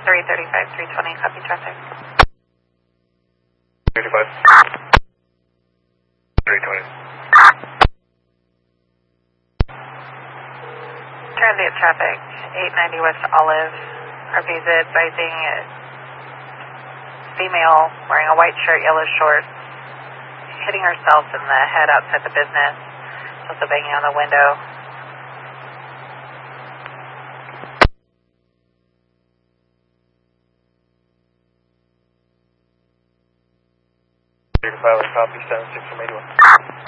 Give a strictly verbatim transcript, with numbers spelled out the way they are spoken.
three thirty-five, three twenty, copy traffic. thirty-five. three twenty. Transient traffic, eight ninety West Olive. R P Z advising female wearing a white shirt, yellow shorts, hitting herself in the head outside the business, also banging on the window. Copy, seven six from eighty-one.